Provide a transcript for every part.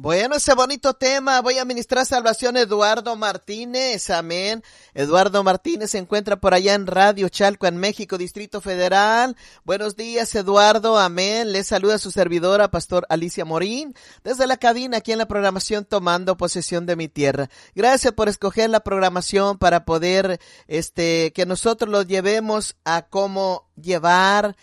Bueno, ese bonito tema, voy a ministrar salvación Eduardo Martínez, amén. Eduardo Martínez se encuentra por allá en Radio Chalco, en México, Distrito Federal. Buenos días, Eduardo, amén. Les saluda su servidora, Pastor Alicia Morín, desde la cabina aquí en la programación Tomando Posesión de mi Tierra. Gracias por escoger la programación para poder, que nosotros lo llevemos a cómo llegar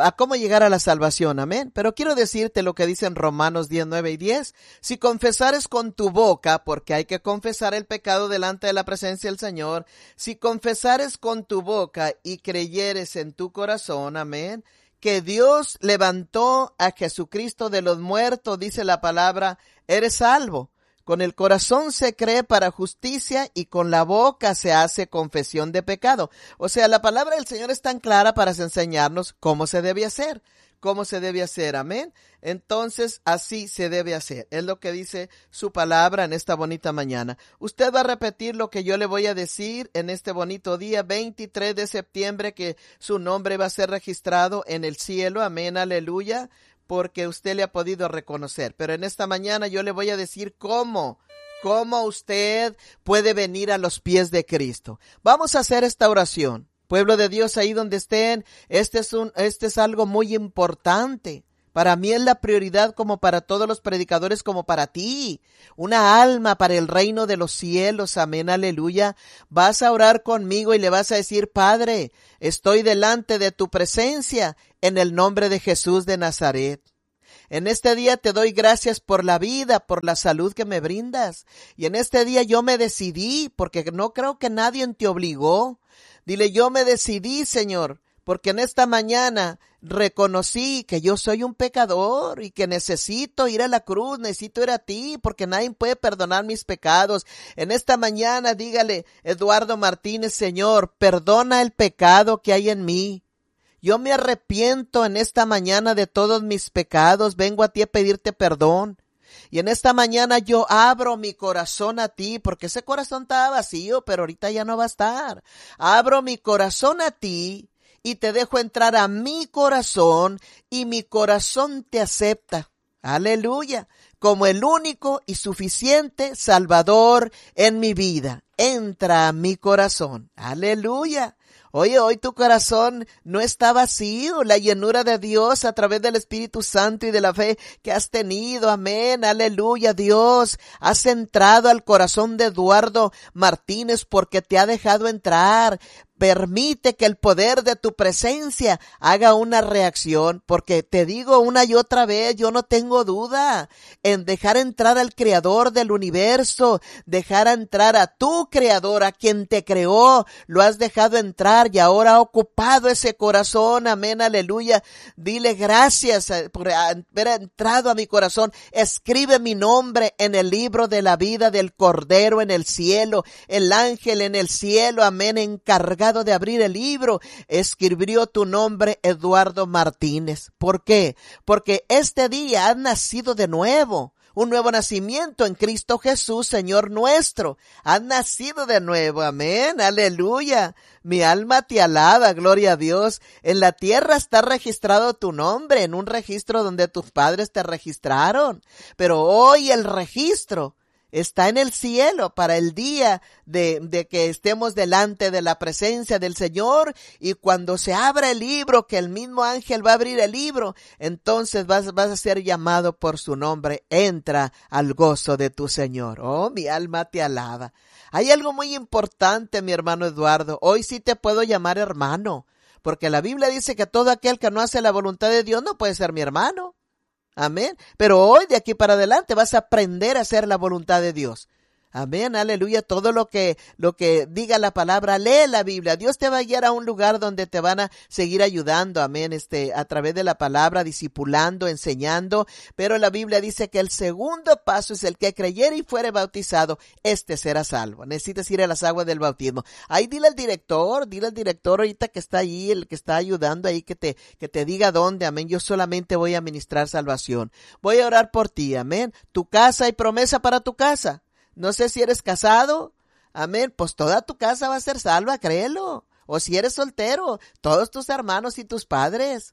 a la salvación, amén. Pero quiero decirte lo que dice en Romanos 10, 9 y 10. Si confesares con tu boca, porque hay que confesar el pecado delante de la presencia del Señor, si confesares con tu boca y creyeres en tu corazón, amén, que Dios levantó a Jesucristo de los muertos, dice la palabra, eres salvo. Con el corazón se cree para justicia y con la boca se hace confesión de pecado. O sea, la palabra del Señor es tan clara para enseñarnos cómo se debe hacer. ¿Cómo se debe hacer? Amén. Entonces, así se debe hacer. Es lo que dice su palabra en esta bonita mañana. Usted va a repetir lo que yo le voy a decir en este bonito día, 23 de septiembre, que su nombre va a ser registrado en el cielo. Amén, aleluya. Porque usted le ha podido reconocer. Pero en esta mañana yo le voy a decir cómo usted puede venir a los pies de Cristo. Vamos a hacer esta oración. Pueblo de Dios, ahí donde estén, este es algo muy importante. Para mí es la prioridad, como para todos los predicadores, como para ti. Una alma para el reino de los cielos. Amén, aleluya. Vas a orar conmigo y le vas a decir: Padre, estoy delante de tu presencia en el nombre de Jesús de Nazaret. En este día te doy gracias por la vida, por la salud que me brindas. Y en este día yo me decidí, porque no creo que nadie te obligó. Dile: yo me decidí, Señor, porque en esta mañana reconocí que yo soy un pecador y que necesito ir a la cruz, necesito ir a ti, porque nadie puede perdonar mis pecados. En esta mañana dígale: Eduardo Martínez, Señor, perdona el pecado que hay en mí. Yo me arrepiento en esta mañana de todos mis pecados, vengo a ti a pedirte perdón. Y en esta mañana yo abro mi corazón a ti, porque ese corazón estaba vacío, pero ahorita ya no va a estar. Abro mi corazón a ti y te dejo entrar a mi corazón, y mi corazón te acepta. Aleluya. Como el único y suficiente Salvador en mi vida. Entra a mi corazón. Aleluya. Oye, hoy tu corazón no está vacío, la llenura de Dios a través del Espíritu Santo y de la fe que has tenido, amén, aleluya, Dios, has entrado al corazón de Eduardo Martínez porque te ha dejado entrar. Permite que el poder de tu presencia haga una reacción, porque te digo una y otra vez, yo no tengo duda en dejar entrar al Creador del universo, dejar entrar a tu Creador, a quien te creó, lo has dejado entrar y ahora ha ocupado ese corazón, amén, aleluya. Dile gracias por haber entrado a mi corazón. Escribe mi nombre en el libro de la vida del Cordero en el cielo, el ángel en el cielo, amén, encargado de abrir el libro, escribió tu nombre, Eduardo Martínez. ¿Por qué? Porque este día has nacido de nuevo. Un nuevo nacimiento en Cristo Jesús, Señor nuestro. Has nacido de nuevo, amén, aleluya. Mi alma te alaba, gloria a Dios. En la tierra está registrado tu nombre, en un registro donde tus padres te registraron. Pero hoy el registro está en el cielo para el día de que estemos delante de la presencia del Señor, y cuando se abra el libro, que el mismo ángel va a abrir el libro, entonces vas a ser llamado por su nombre. Entra al gozo de tu Señor. Oh, mi alma te alaba. Hay algo muy importante, mi hermano Eduardo. Hoy sí te puedo llamar hermano, porque la Biblia dice que todo aquel que no hace la voluntad de Dios no puede ser mi hermano. Amén. Pero hoy de aquí para adelante vas a aprender a hacer la voluntad de Dios. Amén, aleluya. Todo lo que diga la palabra, lee la Biblia. Dios te va a guiar a un lugar donde te van a seguir ayudando, amén, a través de la palabra, discipulando, enseñando. Pero la Biblia dice que el segundo paso es: el que creyere y fuere bautizado, será salvo. Necesitas ir a las aguas del bautismo. Ahí dile al director ahorita que está ahí, el que está ayudando ahí, que te diga dónde, amén. Yo solamente voy a ministrar salvación. Voy a orar por ti, amén. Tu casa, hay promesa para tu casa. No sé si eres casado, amén, pues toda tu casa va a ser salva, créelo. O si eres soltero, todos tus hermanos y tus padres.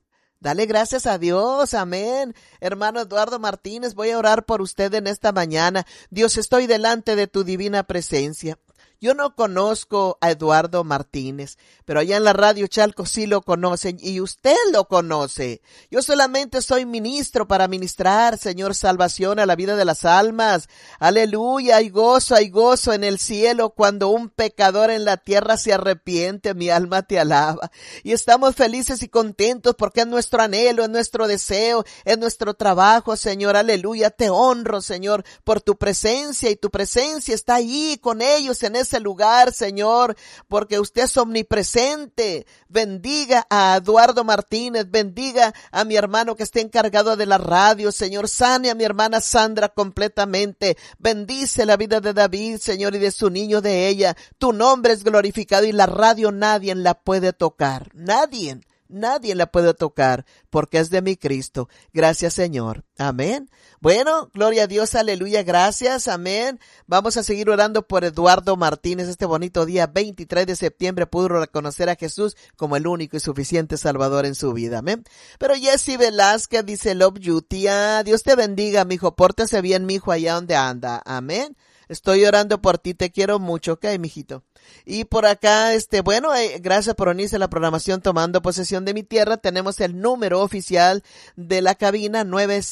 Dale gracias a Dios, amén. Hermano Eduardo Martínez, voy a orar por usted en esta mañana. Dios, estoy delante de tu divina presencia. Yo no conozco a Eduardo Martínez, pero allá en la Radio Chalco sí lo conocen y usted lo conoce. Yo solamente soy ministro para ministrar, Señor, salvación a la vida de las almas. Aleluya, hay gozo en el cielo cuando un pecador en la tierra se arrepiente. Mi alma te alaba. Y estamos felices y contentos porque es nuestro anhelo, es nuestro deseo, es nuestro trabajo, Señor. Aleluya, te honro, Señor, por tu presencia y tu presencia está ahí con ellos en ese lugar, Señor, porque usted es omnipresente. Bendiga a Eduardo Martínez, bendiga a mi hermano que esté encargado de la radio, Señor. Sane a mi hermana Sandra completamente. Bendice la vida de David, Señor, y de su niño, de ella. Tu nombre es glorificado y la radio nadie la puede tocar. Nadie la puede tocar porque es de mi Cristo. Gracias, Señor. Amén. Bueno, gloria a Dios, aleluya, gracias, amén. Vamos a seguir orando por Eduardo Martínez. Este bonito día 23 de septiembre pudo reconocer a Jesús como el único y suficiente Salvador en su vida, amén. Pero Jessy Velázquez dice, love you, tía. Dios te bendiga, mijo. Pórtese bien, mijo, allá donde anda, amén. Estoy orando por ti, te quiero mucho, ¿ok, mijito? Y por acá, gracias por unirse a la programación Tomando Posesión de mi Tierra. Tenemos el número oficial de la cabina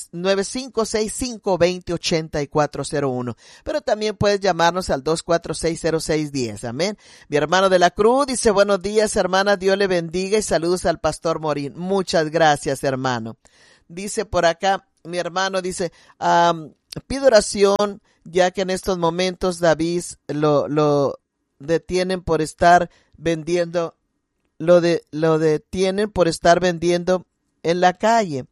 99565208401. Pero también puedes llamarnos al 2460610, amén. Mi hermano de la Cruz dice, buenos días, hermana, Dios le bendiga y saludos al pastor Morín. Muchas gracias, hermano. Dice por acá, mi hermano dice, pido oración, ya que en estos momentos David lo detienen por estar vendiendo, lo detienen por estar vendiendo en la calle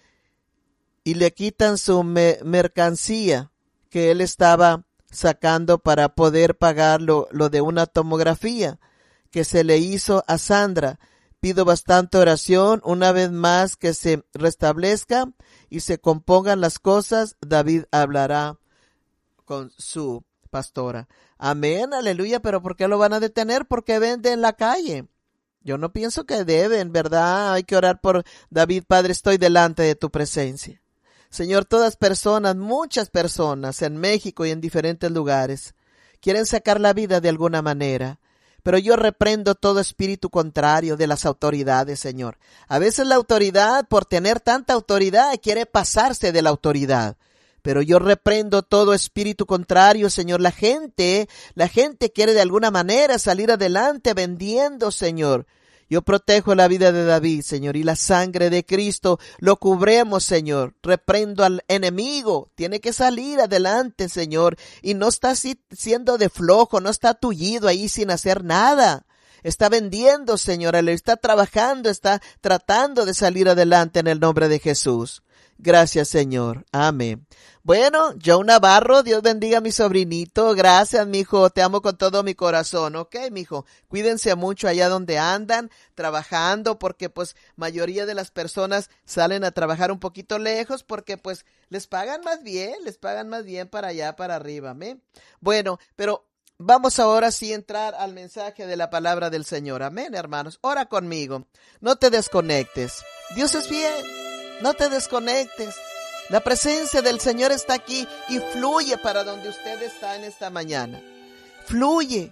y le quitan su mercancía que él estaba sacando para poder pagar lo de una tomografía que se le hizo a Sandra. Pido bastante oración, una vez más que se restablezca y se compongan las cosas. David hablará con su pastora. Amén, aleluya. Pero ¿por qué lo van a detener? Porque vende en la calle. Yo no pienso que deben, ¿verdad? Hay que orar por David. Padre, estoy delante de tu presencia. Señor, todas personas, muchas personas en México y en diferentes lugares quieren sacar la vida de alguna manera. Pero yo reprendo todo espíritu contrario de las autoridades, Señor. A veces la autoridad, por tener tanta autoridad, quiere pasarse de la autoridad. Pero yo reprendo todo espíritu contrario, Señor. La gente quiere de alguna manera salir adelante vendiendo, Señor. Yo protejo la vida de David, Señor, y la sangre de Cristo lo cubremos, Señor. Reprendo al enemigo. Tiene que salir adelante, Señor. Y no está siendo de flojo, no está tullido ahí sin hacer nada. Está vendiendo, Señor. Él está trabajando, está tratando de salir adelante en el nombre de Jesús. Gracias, Señor. Amén. Bueno, Joe Navarro, Dios bendiga a mi sobrinito. Gracias, mijo. Te amo con todo mi corazón. Ok, mijo. Cuídense mucho allá donde andan, trabajando, porque pues mayoría de las personas salen a trabajar un poquito lejos porque pues les pagan más bien para allá, para arriba. Amén. Bueno, pero vamos ahora sí a entrar al mensaje de la palabra del Señor. Amén, hermanos. Ora conmigo. No te desconectes. Dios es fiel. No te desconectes. La presencia del Señor está aquí y fluye para donde usted está en esta mañana. Fluye,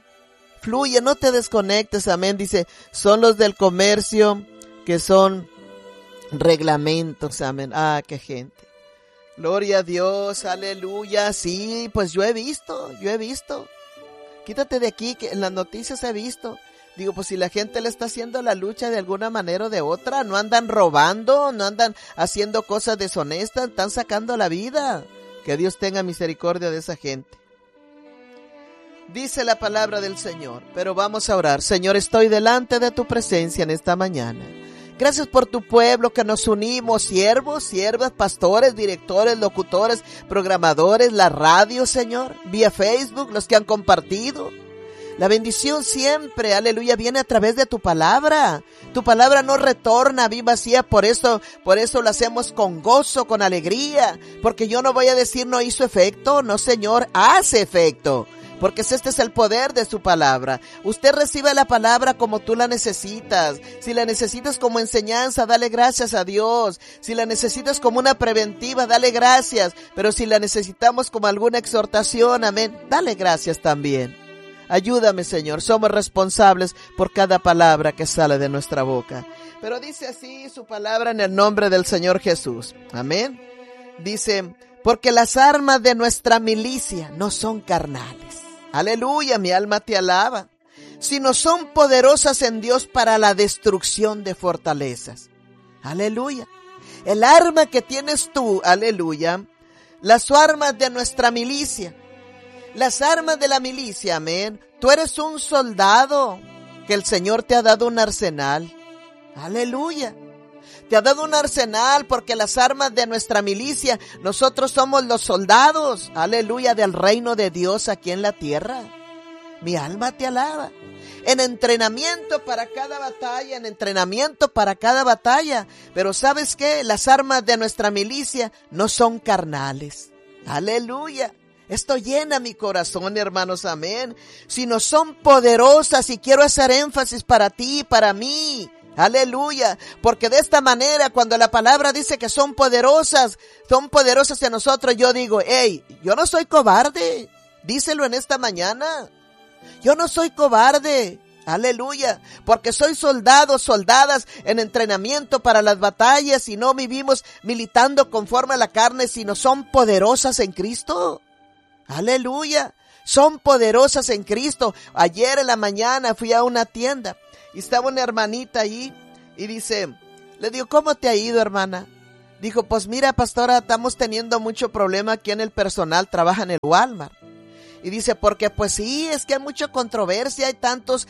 no te desconectes, amén. Dice, son los del comercio que son reglamentos, amén. Ah, qué gente. Gloria a Dios, aleluya. Sí, pues yo he visto. Quítate de aquí, que en las noticias he visto. Digo, pues si la gente le está haciendo la lucha de alguna manera o de otra, no andan robando, no andan haciendo cosas deshonestas, están sacando la vida. Que Dios tenga misericordia de esa gente. Dice la palabra del Señor, pero vamos a orar. Señor, estoy delante de tu presencia en esta mañana. Gracias por tu pueblo que nos unimos, siervos, siervas, pastores, directores, locutores, programadores, la radio, Señor, vía Facebook, los que han compartido. La bendición siempre, aleluya, viene a través de tu palabra. Tu palabra no retorna viva vacía, por eso lo hacemos con gozo, con alegría. Porque yo no voy a decir no hizo efecto, no, Señor, hace efecto. porque este es el poder de su palabra. Usted recibe la palabra como tú la necesitas. Si la necesitas como enseñanza, dale gracias a Dios. Si la necesitas como una preventiva, dale gracias. Pero si la necesitamos como alguna exhortación, amén, dale gracias también. Ayúdame, Señor, somos responsables por cada palabra que sale de nuestra boca. Pero dice así su palabra en el nombre del Señor Jesús. Amén. Dice, porque las armas de nuestra milicia no son carnales. Aleluya, mi alma te alaba. Sino son poderosas en Dios para la destrucción de fortalezas. Aleluya. El arma que tienes tú, aleluya, las armas de nuestra milicia. Las armas de la milicia, amén. Tú eres un soldado que el Señor te ha dado un arsenal. Aleluya. Te ha dado un arsenal porque las armas de nuestra milicia, nosotros somos los soldados, aleluya, del reino de Dios aquí en la tierra. Mi alma te alaba. En entrenamiento para cada batalla, en entrenamiento para cada batalla. Pero ¿sabes qué? Las armas de nuestra milicia no son carnales. Aleluya. Esto llena mi corazón, hermanos, amén. Sino son poderosas, y quiero hacer énfasis para ti, para mí. Aleluya, porque de esta manera cuando la palabra dice que son poderosas en nosotros, yo digo, hey, yo no soy cobarde, díselo en esta mañana, yo no soy cobarde, aleluya, porque soy soldados, soldadas en entrenamiento para las batallas y no vivimos militando conforme a la carne, sino son poderosas en Cristo, aleluya, son poderosas en Cristo. Ayer en la mañana fui a una tienda y estaba una hermanita allí y dice, le digo, ¿cómo te ha ido, hermana? Dijo, pues mira, pastora, estamos teniendo mucho problema aquí en el personal, trabaja en el Walmart. Y dice, porque pues sí, es que hay mucha controversia, hay tantos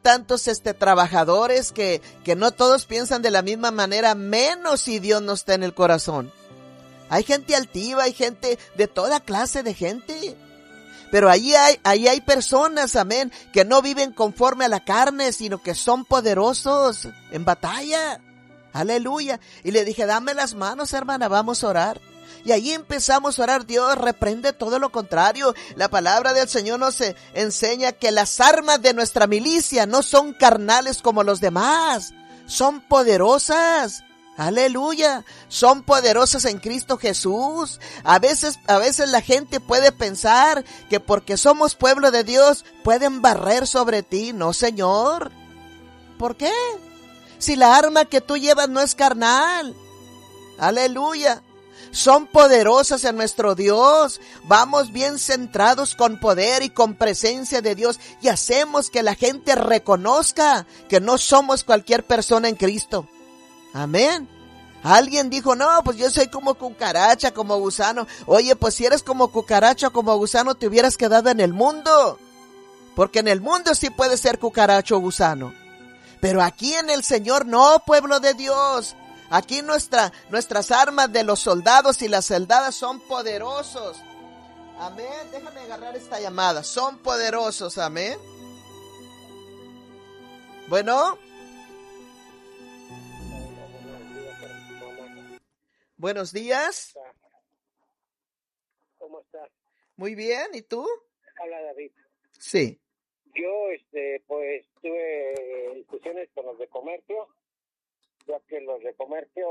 trabajadores que no todos piensan de la misma manera, menos si Dios no está en el corazón. Hay gente altiva, hay gente de toda clase de gente. Pero ahí hay personas, amén, que no viven conforme a la carne, sino que son poderosos en batalla. Aleluya. Y le dije, dame las manos, hermana, vamos a orar. Y ahí empezamos a orar. Dios reprende todo lo contrario. La palabra del Señor nos enseña que las armas de nuestra milicia no son carnales como los demás. Son poderosas. Aleluya, son poderosas en Cristo Jesús. A veces la gente puede pensar que porque somos pueblo de Dios pueden barrer sobre ti. No, Señor. ¿Por qué? Si la arma que tú llevas no es carnal. Aleluya. Son poderosas en nuestro Dios. Vamos bien centrados con poder y con presencia de Dios y hacemos que la gente reconozca que no somos cualquier persona en Cristo. Amén. Alguien dijo, no, pues yo soy como cucaracha, como gusano. Oye, pues si eres como cucaracha o como gusano, te hubieras quedado en el mundo. Porque en el mundo sí puede ser cucaracha o gusano. Pero aquí en el Señor no, pueblo de Dios. Aquí nuestras armas de los soldados y las soldadas son poderosos. Amén. Déjame agarrar esta llamada. Son poderosos, amén. Bueno. Buenos días. ¿Cómo estás? Muy bien, ¿y tú? Hola, David. Sí. Yo, pues, tuve discusiones con los de comercio, ya que los de comercio,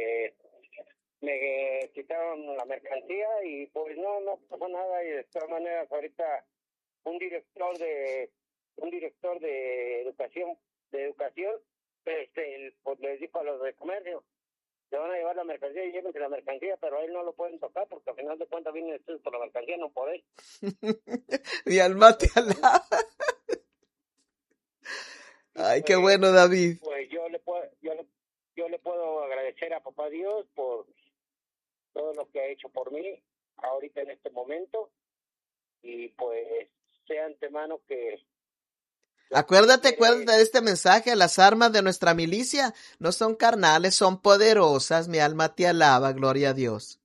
me quitaron la mercancía y, pues, no pasó nada y de todas maneras ahorita un director de educación, pues les dijo a los de comercio, le van a llevar la mercancía y llévense la mercancía, pero a él no lo pueden tocar porque al final de cuentas vienen ustedes por la mercancía, no podéis. Mi alma te alaba. Ay, qué bueno, David. Pues yo le puedo agradecer a Papá Dios por todo lo que ha hecho por mí ahorita en este momento y pues sea antemano que Acuérdate de este mensaje, las armas de nuestra milicia no son carnales, son poderosas, mi alma te alaba, gloria a Dios.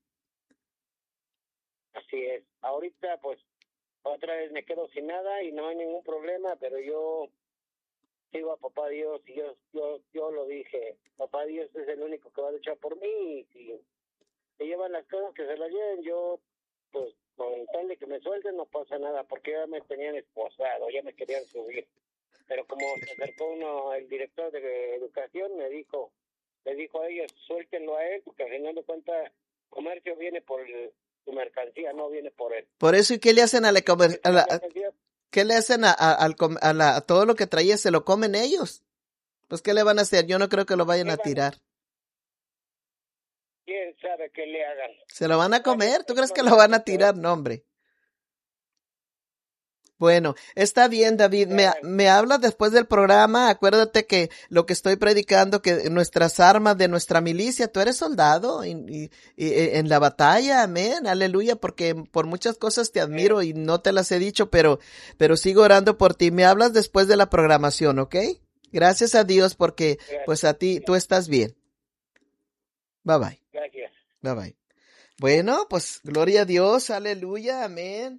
Así es, ahorita pues otra vez me quedo sin nada y no hay ningún problema, pero yo sigo a Papá Dios y yo lo dije, Papá Dios es el único que va a luchar por mí y si se llevan las cosas que se las lleven, yo pues con tal de que me suelten no pasa nada, porque ya me tenían esposado, ya me querían subir. Pero como se acercó el director de educación, le dijo a ellos, suéltenlo a él, porque al final de cuentas, comercio viene por su mercancía, no viene por él. Por eso, ¿y qué le hacen qué le hacen a todo lo que traía? ¿Se lo comen ellos? Pues, ¿qué le van a hacer? Yo no creo que lo vayan a tirar. ¿Quién sabe qué le hagan? ¿Se lo van a comer? ¿Tú crees que lo van a tirar? No, hombre. Bueno, está bien, David. Me hablas después del programa. Acuérdate que lo que estoy predicando, que nuestras armas de nuestra milicia, tú eres soldado y en la batalla, amén, aleluya, porque por muchas cosas te admiro y no te las he dicho, pero sigo orando por ti. Me hablas después de la programación, ¿ok? Gracias a Dios porque pues a ti, tú estás bien. Bye bye. Gracias. Bye bye. Bueno, pues gloria a Dios, aleluya, amén.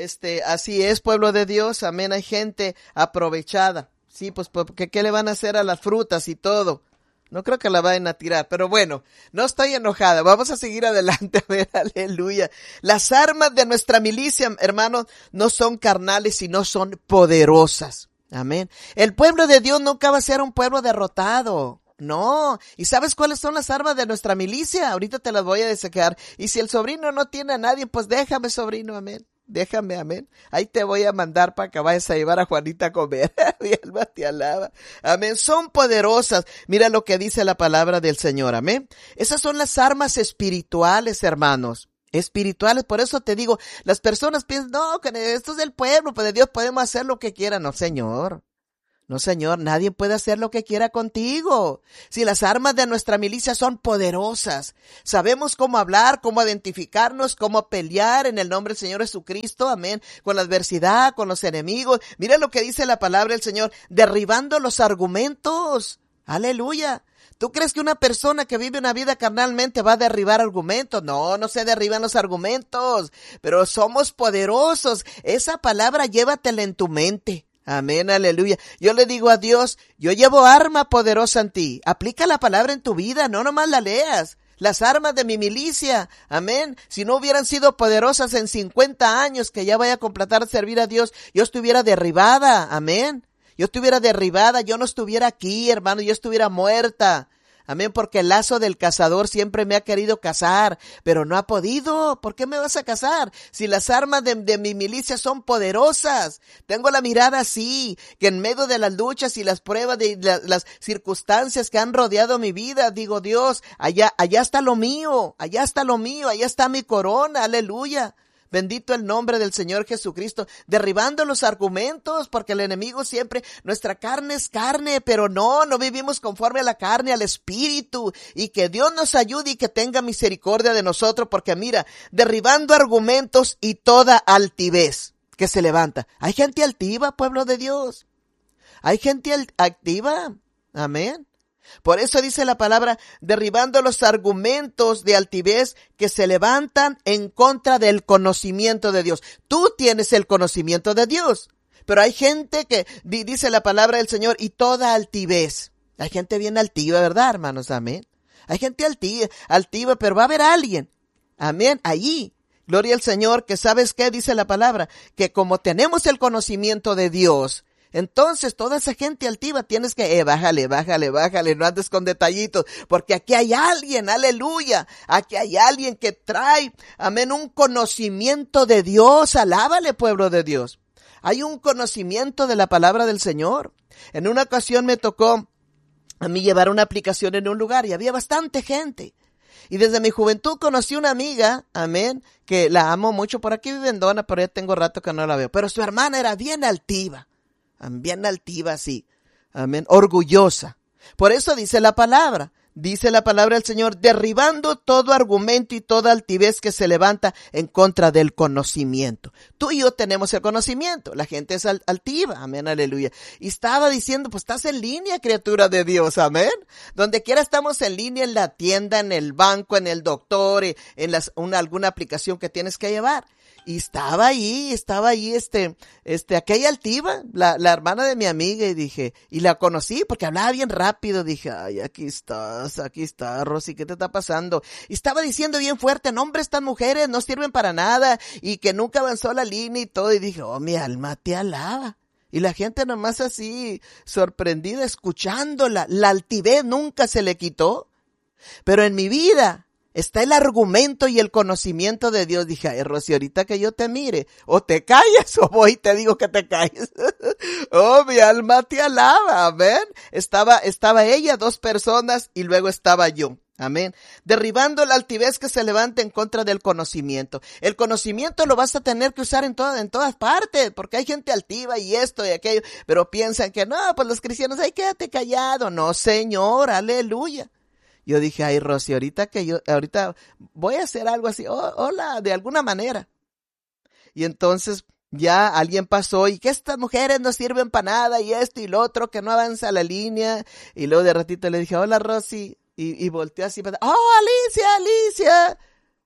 Así es, pueblo de Dios, amén. Hay gente aprovechada. Sí, pues, porque ¿qué le van a hacer a las frutas y todo? No creo que la vayan a tirar, pero bueno, no estoy enojada. Vamos a seguir adelante, a ver, aleluya. Las armas de nuestra milicia, hermanos, no son carnales, sino son poderosas. Amén. El pueblo de Dios nunca va a ser un pueblo derrotado. No. ¿Y sabes cuáles son las armas de nuestra milicia? Ahorita te las voy a desear. Y si el sobrino no tiene a nadie, pues déjame, sobrino, amén. Déjame, amén. Ahí te voy a mandar para que vayas a llevar a Juanita a comer. Mi alma te alaba. Amén. Son poderosas. Mira lo que dice la palabra del Señor. Amén. Esas son las armas espirituales, hermanos. Espirituales. Por eso te digo, las personas piensan, no, que esto es del pueblo, pues de Dios podemos hacer lo que quieran. No, Señor. No, Señor, nadie puede hacer lo que quiera contigo. Si las armas de nuestra milicia son poderosas, sabemos cómo hablar, cómo identificarnos, cómo pelear en el nombre del Señor Jesucristo, amén, con la adversidad, con los enemigos. Mira lo que dice la palabra del Señor, derribando los argumentos. Aleluya. ¿Tú crees que una persona que vive una vida carnalmente va a derribar argumentos? No, no se derriban los argumentos, pero somos poderosos. Esa palabra llévatela en tu mente. Amén, aleluya. Yo le digo a Dios, yo llevo arma poderosa en ti. Aplica la palabra en tu vida, no nomás la leas. Las armas de mi milicia, amén. Si no hubieran sido poderosas en 50 años que ya vaya a completar a servir a Dios, yo estuviera derribada, amén. Yo estuviera derribada, yo no estuviera aquí, hermano, yo estuviera muerta. Amén, porque el lazo del cazador siempre me ha querido cazar, pero no ha podido. ¿Por qué me vas a cazar? Si las armas de mi milicia son poderosas. Tengo la mirada así, que en medio de las luchas y las pruebas de las circunstancias que han rodeado mi vida, digo, Dios, allá está lo mío, allá está mi corona, aleluya. Bendito el nombre del Señor Jesucristo, derribando los argumentos, porque el enemigo siempre, nuestra carne es carne, pero no vivimos conforme a la carne, al espíritu, y que Dios nos ayude y que tenga misericordia de nosotros, porque mira, derribando argumentos y toda altivez que se levanta. Hay gente altiva, pueblo de Dios, hay gente activa, amén. Por eso dice la palabra, derribando los argumentos de altivez que se levantan en contra del conocimiento de Dios. Tú tienes el conocimiento de Dios, pero hay gente que, dice la palabra del Señor, y toda altivez. Hay gente bien altiva, ¿verdad, hermanos? Amén. Hay gente altiva, pero va a haber alguien. Amén. Allí. Gloria al Señor, que ¿sabes qué? Dice la palabra, que como tenemos el conocimiento de Dios, entonces toda esa gente altiva tienes que, bájale, no andes con detallitos, porque aquí hay alguien, aleluya, aquí hay alguien que trae, amén, un conocimiento de Dios, alábale, pueblo de Dios. Hay un conocimiento de la palabra del Señor. En una ocasión me tocó a mí llevar una aplicación en un lugar y había bastante gente. Y desde mi juventud conocí una amiga, amén, que la amo mucho, por aquí vive en Dona, pero ya tengo rato que no la veo, pero su hermana era bien altiva. Bien altiva, sí. Amén. Orgullosa. Por eso dice la palabra del Señor, derribando todo argumento y toda altivez que se levanta en contra del conocimiento. Tú y yo tenemos el conocimiento. La gente es altiva. Amén, aleluya. Y estaba diciendo, pues estás en línea, criatura de Dios. Amén. Donde quiera estamos en línea, en la tienda, en el banco, en el doctor, en alguna aplicación que tienes que llevar. Y estaba ahí, aquella altiva, la hermana de mi amiga, y dije, y la conocí porque hablaba bien rápido, dije, ay, aquí está, aquí está, Rosy, ¿qué te está pasando? Y estaba diciendo bien fuerte, no, hombre, estas mujeres no sirven para nada, y que nunca avanzó la línea y todo, y dije, oh, mi alma te alaba. Y la gente nomás así, sorprendida, escuchándola, la altivez nunca se le quitó. Pero en mi vida está el argumento y el conocimiento de Dios. Dije, ay, Rosy, ahorita que yo te mire, o te callas o voy y te digo que te calles. Oh, mi alma te alaba, amén. Estaba ella, 2 personas, y luego estaba yo. Amén. Derribando la altivez que se levanta en contra del conocimiento. El conocimiento lo vas a tener que usar en todas partes, porque hay gente altiva y esto y aquello, pero piensan que no, pues los cristianos, ay, quédate callado. No, Señor, aleluya. Yo dije, ay, Rosy, ahorita voy a hacer algo así, hola, de alguna manera. Y entonces ya alguien pasó y que estas mujeres no sirven para nada y esto y lo otro, que no avanza la línea. Y luego de ratito le dije, hola, Rosy, y volteó así, oh, Alicia.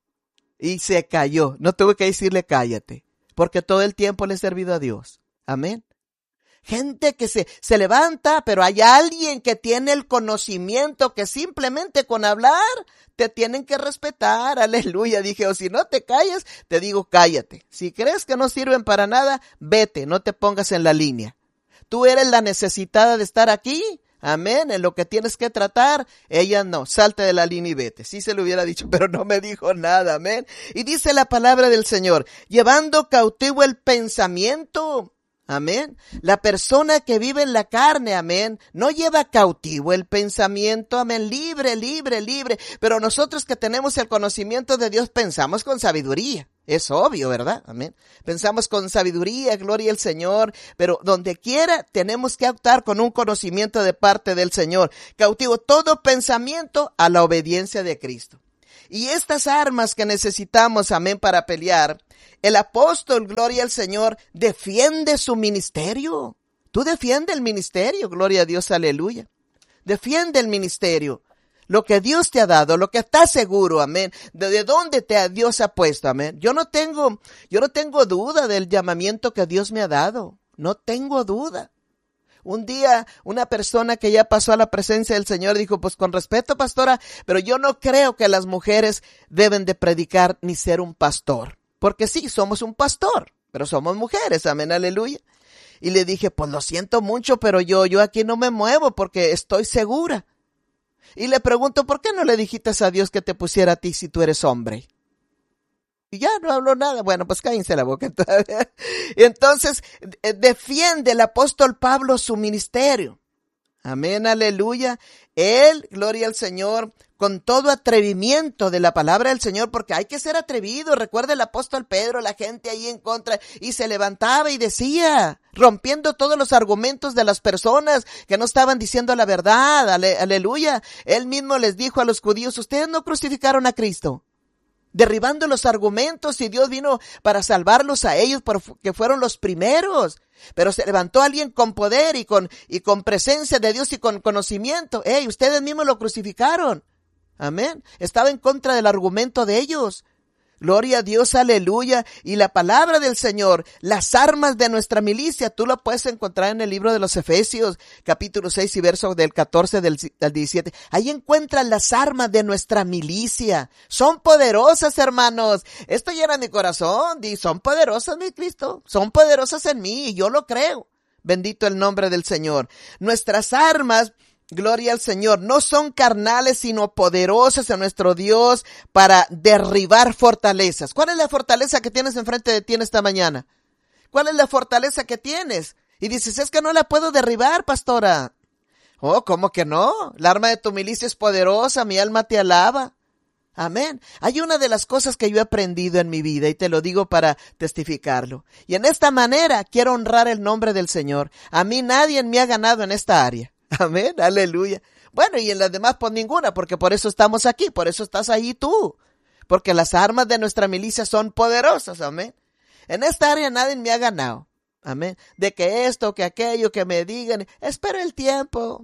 Y se cayó, no tuve que decirle cállate, porque todo el tiempo le he servido a Dios. Amén. Gente que se levanta, pero hay alguien que tiene el conocimiento que simplemente con hablar te tienen que respetar. Aleluya. Dije, o si no te callas, te digo cállate. Si crees que no sirven para nada, vete, no te pongas en la línea. Tú eres la necesitada de estar aquí. Amén, en lo que tienes que tratar, ella no, salte de la línea y vete. Sí se lo hubiera dicho, pero no me dijo nada, amén. Y dice la palabra del Señor, llevando cautivo el pensamiento. Amén. La persona que vive en la carne, amén, no lleva cautivo el pensamiento, amén, libre. Pero nosotros que tenemos el conocimiento de Dios pensamos con sabiduría. Es obvio, ¿verdad? Amén. Pensamos con sabiduría, gloria al Señor, pero donde quiera tenemos que optar con un conocimiento de parte del Señor. Cautivo todo pensamiento a la obediencia de Cristo. Y estas armas que necesitamos, amén, para pelear, el apóstol, gloria al Señor, defiende su ministerio. Tú defiende el ministerio, gloria a Dios, aleluya. Defiende el ministerio. Lo que Dios te ha dado, lo que está seguro, amén. De dónde Dios ha puesto, amén. Yo no tengo duda del llamamiento que Dios me ha dado. No tengo duda. Un día, una persona que ya pasó a la presencia del Señor dijo, pues con respeto, pastora, pero yo no creo que las mujeres deben de predicar ni ser un pastor. Porque sí, somos un pastor, pero somos mujeres, amén, aleluya. Y le dije, pues lo siento mucho, pero yo aquí no me muevo porque estoy segura. Y le pregunto, ¿por qué no le dijiste a Dios que te pusiera a ti si tú eres hombre? Y ya no habló nada. Bueno, pues cállense la boca. Y entonces defiende el apóstol Pablo su ministerio. Amén, aleluya. Él, gloria al Señor, con todo atrevimiento de la palabra del Señor, porque hay que ser atrevido. Recuerda el apóstol Pedro, la gente ahí en contra, y se levantaba y decía, rompiendo todos los argumentos de las personas que no estaban diciendo la verdad. Aleluya. Él mismo les dijo a los judíos, ustedes no crucificaron a Cristo. Derribando los argumentos, y Dios vino para salvarlos a ellos porque fueron los primeros. Pero se levantó alguien con poder y con presencia de Dios y con conocimiento. Ustedes mismos lo crucificaron. Amén. Estaba en contra del argumento de ellos. Gloria a Dios, aleluya. Y la palabra del Señor, las armas de nuestra milicia, tú lo puedes encontrar en el libro de los Efesios, capítulo 6 y verso del 14 al 17. Ahí encuentras las armas de nuestra milicia. Son poderosas, hermanos. Esto llena mi corazón. Son poderosas, mi Cristo. Son poderosas en mí y yo lo creo. Bendito el nombre del Señor. Nuestras armas, gloria al Señor, no son carnales, sino poderosas en nuestro Dios para derribar fortalezas. ¿Cuál es la fortaleza que tienes enfrente de ti en esta mañana? ¿Cuál es la fortaleza que tienes? Y dices, es que no la puedo derribar, pastora. Oh, ¿cómo que no? La arma de tu milicia es poderosa, mi alma te alaba. Amén. Hay una de las cosas que yo he aprendido en mi vida y te lo digo para testificarlo. Y en esta manera quiero honrar el nombre del Señor. A mí nadie me ha ganado en esta área. Amén, aleluya. Bueno, y en las demás pues ninguna, porque por eso estamos aquí, por eso estás ahí tú. Porque las armas de nuestra milicia son poderosas, amén. En esta área nadie me ha ganado, amén. De que esto, que aquello, que me digan, espero el tiempo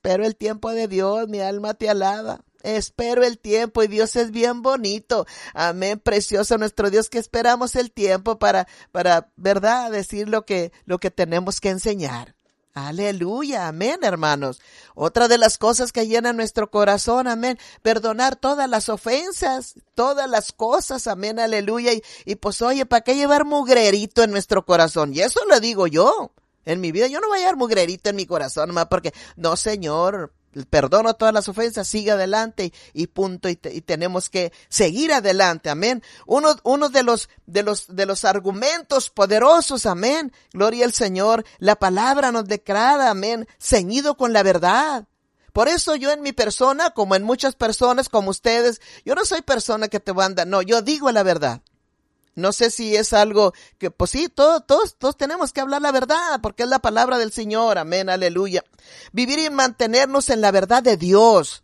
de Dios, mi alma te alaba. Espero el tiempo y Dios es bien bonito. Amén, precioso nuestro Dios, que esperamos el tiempo para, ¿verdad? Decir lo que tenemos que enseñar. Aleluya, amén, hermanos. Otra de las cosas que llena nuestro corazón, amén, perdonar todas las ofensas, todas las cosas, amén, aleluya. Y pues oye, ¿para qué llevar mugrerito en nuestro corazón? Y eso lo digo yo. En mi vida yo no voy a llevar mugrerito en mi corazón, más porque, no, Señor, perdono todas las ofensas, sigue adelante y punto, y tenemos que seguir adelante, amén. Uno de los argumentos poderosos, amén, gloria al Señor, la palabra nos declara, amén, ceñido con la verdad. Por eso yo en mi persona, como en muchas personas como ustedes, yo no soy persona que te manda, no, yo digo la verdad. No sé si es algo que, pues sí, todos tenemos que hablar la verdad, porque es la palabra del Señor, amén, aleluya. Vivir y mantenernos en la verdad de Dios,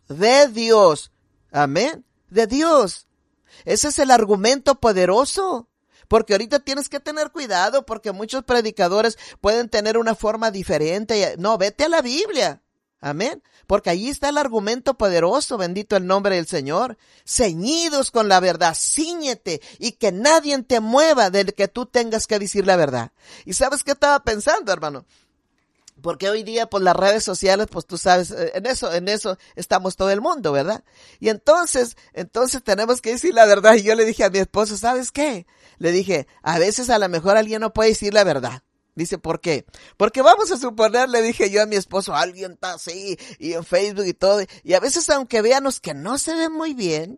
amén, de Dios. Ese es el argumento poderoso, porque ahorita tienes que tener cuidado, porque muchos predicadores pueden tener una forma diferente. No, vete a la Biblia. Amén. Porque allí está el argumento poderoso, bendito el nombre del Señor. Ceñidos con la verdad, cíñete y que nadie te mueva del que tú tengas que decir la verdad. ¿Y sabes qué estaba pensando, hermano? Porque hoy día, pues las redes sociales, pues tú sabes, en eso estamos todo el mundo, ¿verdad? Y entonces tenemos que decir la verdad. Y yo le dije a mi esposo, ¿sabes qué? Le dije, a veces a lo mejor alguien no puede decir la verdad. Dice, ¿por qué? Porque vamos a suponer, le dije yo a mi esposo, alguien está así, y en Facebook y todo, y a veces aunque veanos que no se ve muy bien,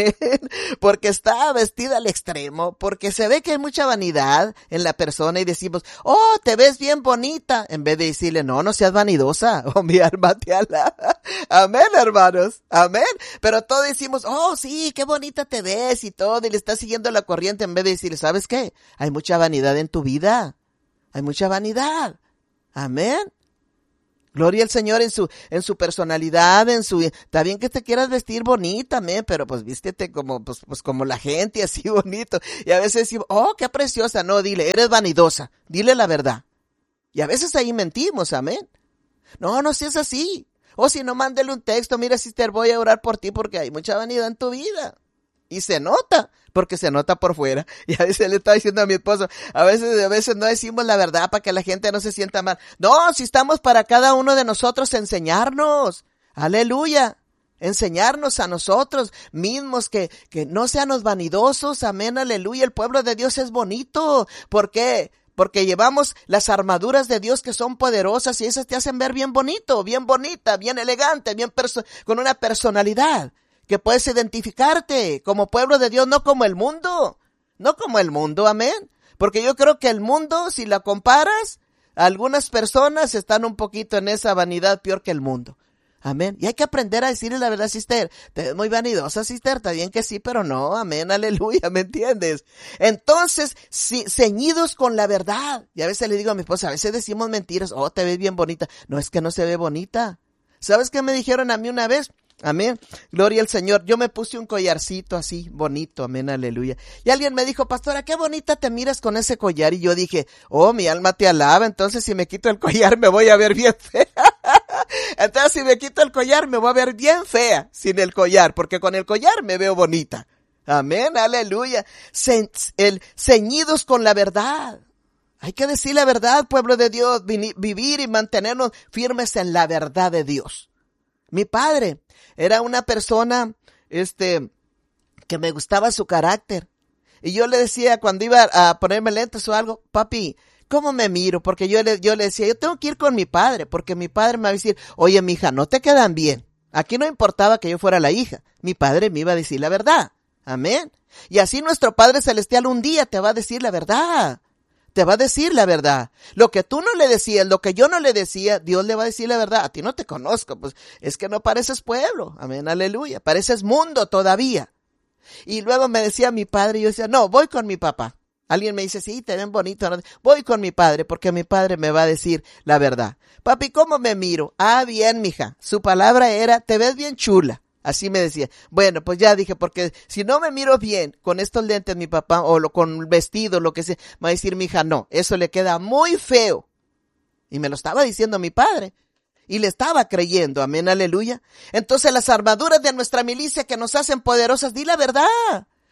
porque está vestida al extremo, porque se ve que hay mucha vanidad en la persona y decimos, oh, te ves bien bonita, en vez de decirle, no seas vanidosa, o mi alma te alaba. Amén, hermanos, amén. Pero todos decimos, oh, sí, qué bonita te ves y todo, y le estás siguiendo la corriente en vez de decirle, ¿sabes qué? Hay mucha vanidad en tu vida. Hay mucha vanidad. Amén. Gloria al Señor en su personalidad, está bien que te quieras vestir bonita, amén, pero pues vístete como, pues como la gente, así bonito. Y a veces decimos, oh, qué preciosa. No, dile, eres vanidosa. Dile la verdad. Y a veces ahí mentimos, amén. No seas así. O si no, mándele un texto, mira, sister, voy a orar por ti porque hay mucha vanidad en tu vida. Y se nota, porque se nota por fuera. Y a veces le estaba diciendo a mi esposo, a veces no decimos la verdad para que la gente no se sienta mal. No, si estamos para cada uno de nosotros enseñarnos. Aleluya. Enseñarnos a nosotros mismos que no seamos vanidosos. Amén, aleluya. El pueblo de Dios es bonito. ¿Por qué? Porque llevamos las armaduras de Dios que son poderosas y esas te hacen ver bien bonito, bien bonita, bien elegante, con una personalidad. Que puedes identificarte como pueblo de Dios, no como el mundo, amén. Porque yo creo que el mundo, si la comparas, algunas personas están un poquito en esa vanidad peor que el mundo, amén. Y hay que aprender a decirle la verdad, sister, te ves muy vanidosa, sister, está bien que sí, pero no, amén, aleluya, ¿me entiendes? Entonces, ceñidos con la verdad. Y a veces le digo a mi esposa, a veces decimos mentiras, oh, te ves bien bonita. No, es que no se ve bonita. ¿Sabes qué me dijeron a mí una vez? Amén, gloria al Señor. Yo me puse un collarcito así, bonito, amén, aleluya. Y alguien me dijo, pastora, qué bonita te miras con ese collar. Y yo dije, oh, mi alma te alaba, entonces si me quito el collar me voy a ver bien fea. Entonces si me quito el collar me voy a ver bien fea sin el collar, porque con el collar me veo bonita. Amén, aleluya. Ceñidos con la verdad. Hay que decir la verdad, pueblo de Dios, vivir y mantenernos firmes en la verdad de Dios. Mi padre era una persona, que me gustaba su carácter. Y yo le decía, cuando iba a ponerme lentes o algo, papi, ¿cómo me miro? Porque yo le decía, yo tengo que ir con mi padre, porque mi padre me va a decir, oye, mija, no te quedan bien. Aquí no importaba que yo fuera la hija. Mi padre me iba a decir la verdad. Amén. Y así nuestro Padre Celestial un día te va a decir la verdad. Te va a decir la verdad. Lo que tú no le decías, lo que yo no le decía, Dios le va a decir la verdad. A ti no te conozco, pues es que no pareces pueblo. Amén, aleluya. Pareces mundo todavía. Y luego me decía mi padre, y yo decía, no, voy con mi papá. Alguien me dice, sí, te ven bonito. ¿No? Voy con mi padre, porque mi padre me va a decir la verdad. Papi, ¿cómo me miro? Ah, bien, mija. Su palabra era, te ves bien chula. Así me decía. Bueno, pues ya dije, porque si no me miro bien con estos lentes mi papá, o con vestido, lo que sea, me va a decir mi hija, no, eso le queda muy feo. Y me lo estaba diciendo mi padre. Y le estaba creyendo, amén, aleluya. Entonces las armaduras de nuestra milicia que nos hacen poderosas, di la verdad.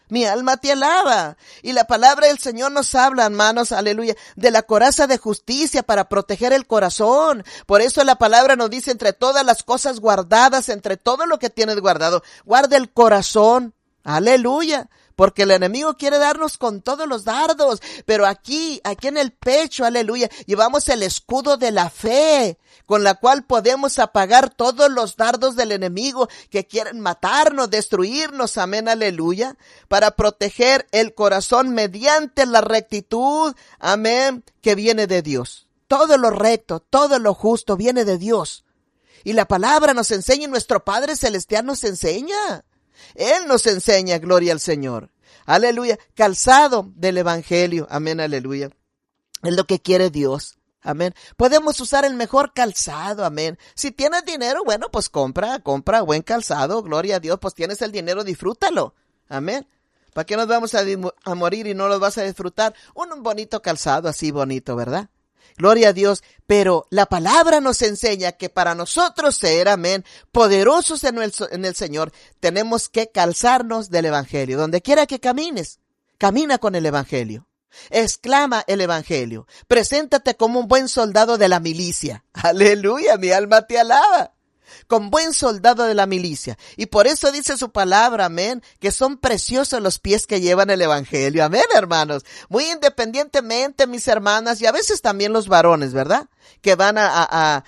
Mi alma te alaba. Y la palabra del Señor nos habla, hermanos, aleluya, de la coraza de justicia para proteger el corazón. Por eso la palabra nos dice, entre todas las cosas guardadas, entre todo lo que tienes guardado, guarda el corazón. Aleluya. Porque el enemigo quiere darnos con todos los dardos, pero aquí en el pecho, aleluya, llevamos el escudo de la fe, con la cual podemos apagar todos los dardos del enemigo que quieren matarnos, destruirnos, amén, aleluya, para proteger el corazón mediante la rectitud, amén, que viene de Dios. Todo lo recto, todo lo justo viene de Dios. Y la palabra nos enseña, y nuestro Padre Celestial nos enseña. Él nos enseña, gloria al Señor. Aleluya, calzado del evangelio, amén, aleluya. Es lo que quiere Dios, amén. Podemos usar el mejor calzado, amén. Si tienes dinero, bueno, pues compra buen calzado, gloria a Dios, pues tienes el dinero, disfrútalo, amén. ¿Para qué nos vamos a morir y no los vas a disfrutar? Un bonito calzado, así bonito, ¿verdad? Gloria a Dios, pero la palabra nos enseña que para nosotros ser, amén, poderosos en el Señor, tenemos que calzarnos del evangelio. Donde quiera que camines, camina con el evangelio. Exclama el evangelio. Preséntate como un buen soldado de la milicia. Aleluya, mi alma te alaba. Con buen soldado de la milicia. Y por eso dice su palabra, amén, que son preciosos los pies que llevan el evangelio. Amén, hermanos. Muy independientemente, mis hermanas, y a veces también los varones, ¿verdad? Que van a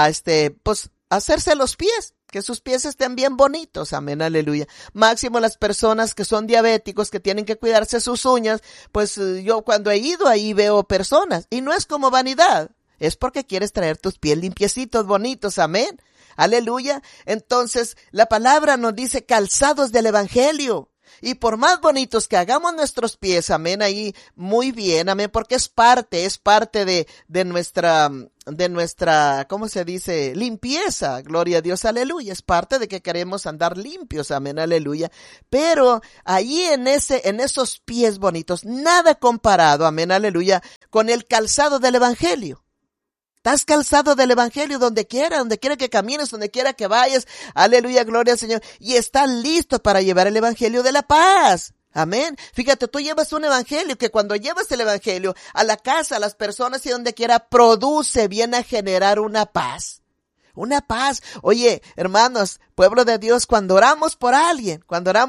hacerse los pies. Que sus pies estén bien bonitos, amén, aleluya. Máximo las personas que son diabéticos, que tienen que cuidarse sus uñas, pues yo cuando he ido ahí veo personas, y no es como vanidad, es porque quieres traer tus pies limpiecitos, bonitos, amén. Aleluya. Entonces, la palabra nos dice calzados del evangelio. Y por más bonitos que hagamos nuestros pies, amén, ahí muy bien, amén, porque es parte de nuestra, ¿cómo se dice? Limpieza, gloria a Dios, aleluya, es parte de que queremos andar limpios, amén, aleluya. Pero ahí en esos pies bonitos, nada comparado, amén, aleluya, con el calzado del evangelio. Estás calzado del evangelio donde quiera que camines, donde quiera que vayas. Aleluya, gloria al Señor. Y estás listo para llevar el evangelio de la paz. Amén. Fíjate, tú llevas un evangelio que cuando llevas el evangelio a la casa, a las personas y donde quiera, viene a generar una paz. Una paz. Oye, hermanos, pueblo de Dios, cuando oramos por alguien,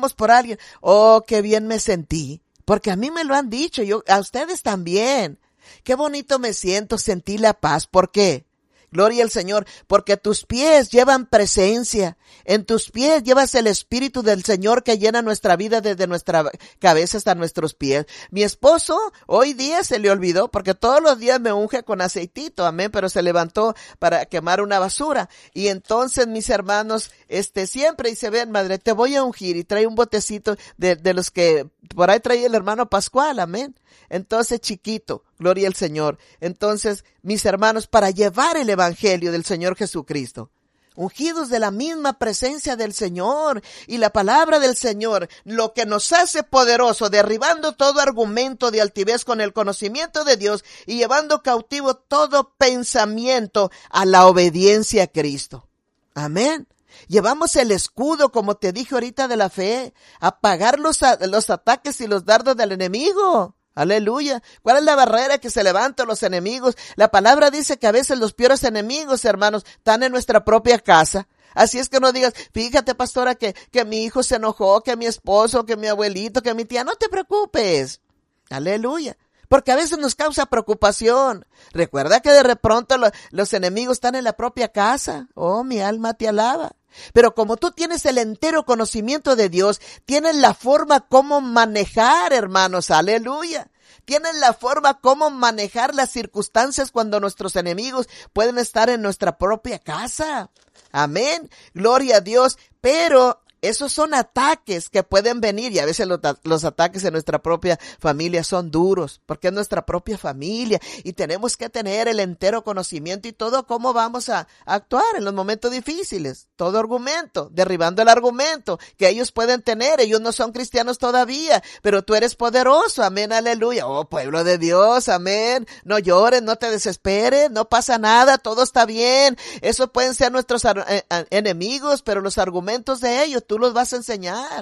oh, qué bien me sentí. Porque a mí me lo han dicho, a ustedes también. Qué bonito me siento, sentí la paz. ¿Por qué? Gloria al Señor, porque tus pies llevan presencia. En tus pies llevas el Espíritu del Señor que llena nuestra vida desde nuestra cabeza hasta nuestros pies. Mi esposo hoy día se le olvidó porque todos los días me unge con aceitito, amén, pero se levantó para quemar una basura. Y entonces, mis hermanos, siempre dice, ven, madre, te voy a ungir, y trae un botecito de los que por ahí traía el hermano Pascual, amén. Entonces, chiquito, gloria al Señor. Entonces, mis hermanos, para llevar el evangelio del Señor Jesucristo, ungidos de la misma presencia del Señor y la palabra del Señor, lo que nos hace poderoso, derribando todo argumento de altivez con el conocimiento de Dios y llevando cautivo todo pensamiento a la obediencia a Cristo. Amén. Llevamos el escudo, como te dije ahorita, de la fe, a pagar los ataques y los dardos del enemigo. Aleluya. ¿Cuál es la barrera que se levanta a los enemigos? La palabra dice que a veces los peores enemigos, hermanos, están en nuestra propia casa. Así es que no digas, fíjate, pastora, que mi hijo se enojó, que mi esposo, que mi abuelito, que mi tía. No te preocupes. Aleluya. Porque a veces nos causa preocupación. Recuerda que de pronto los enemigos están en la propia casa. Oh, mi alma te alaba. Pero como tú tienes el entero conocimiento de Dios, tienes la forma cómo manejar, hermanos, aleluya. Tienes la forma cómo manejar las circunstancias cuando nuestros enemigos pueden estar en nuestra propia casa. Amén, gloria a Dios, pero esos son ataques que pueden venir, y a veces los ataques en nuestra propia familia son duros, porque es nuestra propia familia y tenemos que tener el entero conocimiento y todo cómo vamos a actuar en los momentos difíciles. Todo argumento, derribando el argumento que ellos pueden tener. Ellos no son cristianos todavía, pero tú eres poderoso. Amén, aleluya. Oh, pueblo de Dios, amén. No llores, no te desesperes, no pasa nada, todo está bien. Eso pueden ser nuestros enemigos, pero los argumentos de ellos tú los vas a enseñar.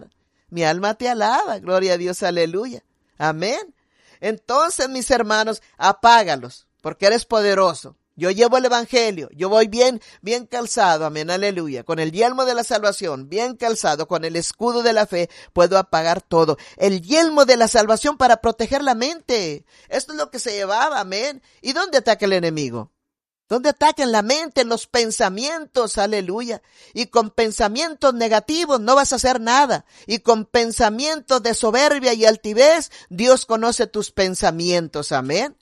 Mi alma te alaba, gloria a Dios, aleluya. Amén. Entonces, mis hermanos, apágalos, porque eres poderoso. Yo llevo el evangelio, yo voy bien calzado, amén, aleluya, con el yelmo de la salvación, bien calzado, con el escudo de la fe, puedo apagar todo. El yelmo de la salvación para proteger la mente. Esto es lo que se llevaba, amén. ¿Y dónde ataca el enemigo? ¿Dónde ataca? En la mente, en los pensamientos, aleluya. Y con pensamientos negativos no vas a hacer nada. Y con pensamientos de soberbia y altivez, Dios conoce tus pensamientos, amén.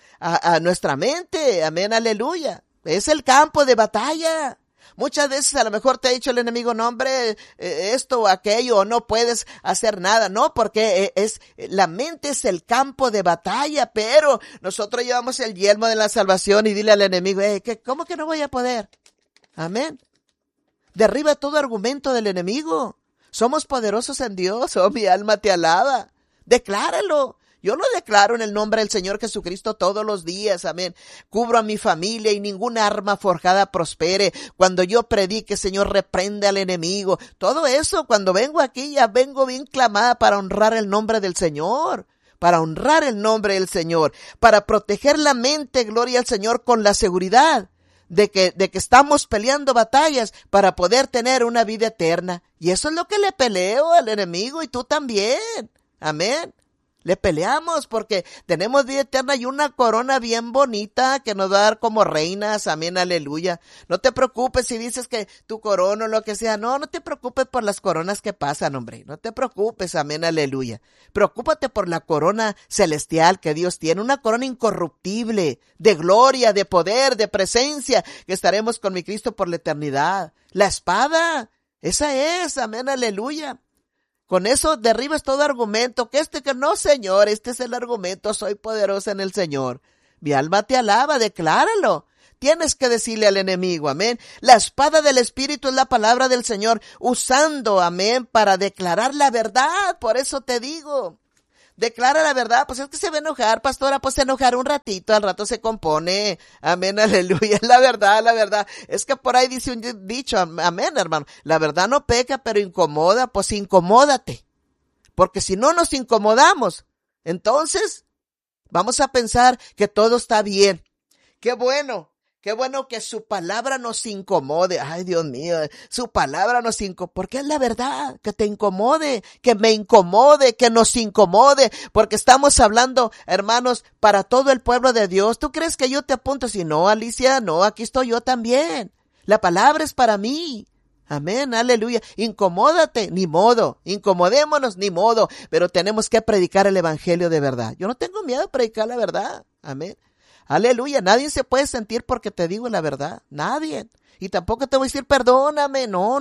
A nuestra mente, amén, aleluya. Es el campo de batalla. Muchas veces a lo mejor te ha dicho el enemigo, no hombre, esto o aquello, o no puedes hacer nada. No, porque la mente es el campo de batalla, pero nosotros llevamos el yelmo de la salvación y dile al enemigo, ¿cómo que no voy a poder? Amén. Derriba todo argumento del enemigo. Somos poderosos en Dios, oh mi alma te alaba. Decláralo. Yo lo declaro en el nombre del Señor Jesucristo todos los días, amén. Cubro a mi familia y ninguna arma forjada prospere. Cuando yo predique, Señor, reprende al enemigo. Todo eso, cuando vengo aquí, ya vengo bien clamada para honrar el nombre del Señor. Para honrar el nombre del Señor. Para proteger la mente, gloria al Señor, con la seguridad de que estamos peleando batallas para poder tener una vida eterna. Y eso es lo que le peleo al enemigo y tú también. Amén. Le peleamos porque tenemos vida eterna y una corona bien bonita que nos va a dar como reinas, amén, aleluya. No te preocupes si dices que tu corona o lo que sea, no te preocupes por las coronas que pasan, hombre, no te preocupes, amén, aleluya. Preocúpate por la corona celestial que Dios tiene, una corona incorruptible, de gloria, de poder, de presencia, que estaremos con mi Cristo por la eternidad. La espada, esa es, amén, aleluya. Con eso derribas todo argumento, que no, Señor, este es el argumento, soy poderosa en el Señor. Mi alma te alaba, decláralo. Tienes que decirle al enemigo, amén. La espada del Espíritu es la palabra del Señor, usando, amén, para declarar la verdad. Por eso te digo, declara la verdad. Pues es que se va a enojar, pastora, pues se enojará un ratito, al rato se compone. Amén, aleluya. La verdad. Es que por ahí dice un dicho, amén, hermano. La verdad no peca, pero incomoda, pues incomódate. Porque si no nos incomodamos, entonces vamos a pensar que todo está bien. Qué bueno que su palabra nos incomode. Ay, Dios mío, su palabra nos incomode. Porque es la verdad, que te incomode, que me incomode, que nos incomode. Porque estamos hablando, hermanos, para todo el pueblo de Dios. ¿Tú crees que yo te apunto así? No, Alicia, no, aquí estoy yo también. La palabra es para mí. Amén, aleluya. Incomódate, ni modo. Incomodémonos, ni modo. Pero tenemos que predicar el evangelio de verdad. Yo no tengo miedo de predicar la verdad. Amén. Aleluya, nadie se puede sentir porque te digo la verdad, nadie. Y tampoco te voy a decir perdóname, no.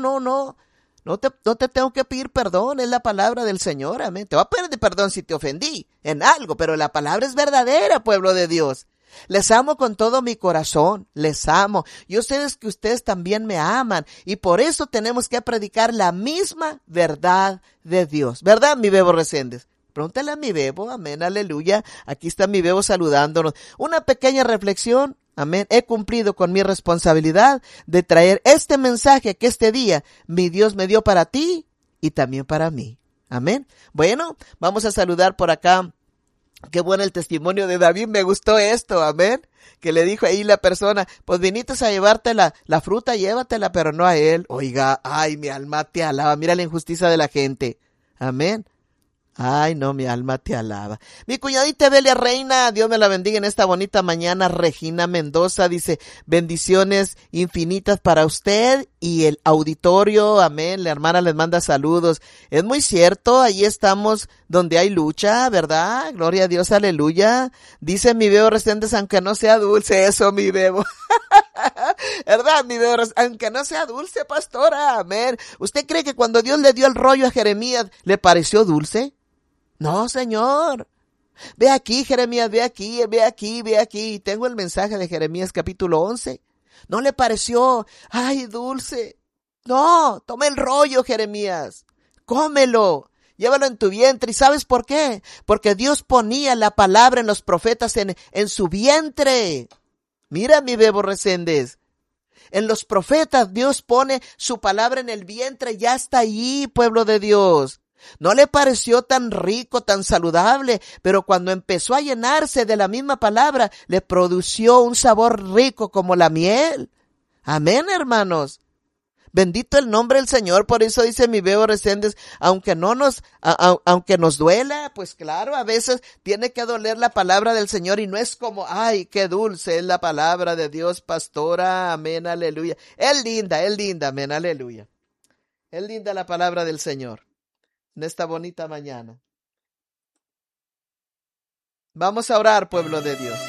No te tengo que pedir perdón, es la palabra del Señor, amén. Te voy a pedir perdón si te ofendí en algo, pero la palabra es verdadera, pueblo de Dios. Les amo con todo mi corazón, les amo. Yo sé que ustedes también me aman y por eso tenemos que predicar la misma verdad de Dios. ¿Verdad, mi Bebo Reséndez? Pregúntale a mi Bebo, amén, aleluya. Aquí está mi Bebo saludándonos. Una pequeña reflexión, amén. He cumplido con mi responsabilidad de traer este mensaje que este día mi Dios me dio para ti y también para mí. Amén. Bueno, vamos a saludar por acá. Qué bueno el testimonio de David, me gustó esto, amén. Que le dijo ahí la persona, pues viniste a llevarte la fruta, llévatela, pero no a él. Oiga, ay, mi alma te alaba, mira la injusticia de la gente. Amén. Ay, no, mi alma te alaba. Mi cuñadita Belia Reina, Dios me la bendiga en esta bonita mañana. Regina Mendoza dice, bendiciones infinitas para usted y el auditorio. Amén. La hermana les manda saludos. Es muy cierto, ahí estamos donde hay lucha, ¿verdad? Gloria a Dios, aleluya. Dice mi Bebo Reséndez, aunque no sea dulce, eso, mi Bebo. ¿Verdad, mi Bebo? Aunque no sea dulce, pastora. Amén. ¿Usted cree que cuando Dios le dio el rollo a Jeremías, le pareció dulce? No, Señor. Ve aquí, Jeremías, ve aquí. Tengo el mensaje de Jeremías capítulo 11. ¿No le pareció, ay, dulce? No, toma el rollo, Jeremías. Cómelo. Llévalo en tu vientre. ¿Y sabes por qué? Porque Dios ponía la palabra en los profetas en su vientre. Mira, mi Bebo Reséndez. En los profetas Dios pone su palabra en el vientre. Ya está allí, pueblo de Dios. No le pareció tan rico, tan saludable, pero cuando empezó a llenarse de la misma palabra, le produció un sabor rico como la miel. Amén, hermanos. Bendito el nombre del Señor. Por eso dice mi Bebo Reséndez, aunque nos duela, pues claro, a veces tiene que doler la palabra del Señor y no es como, ay, qué dulce es la palabra de Dios, pastora, amén, aleluya. Es linda, amén, aleluya. Es linda la palabra del Señor en esta bonita mañana. Vamos a orar, pueblo de Dios.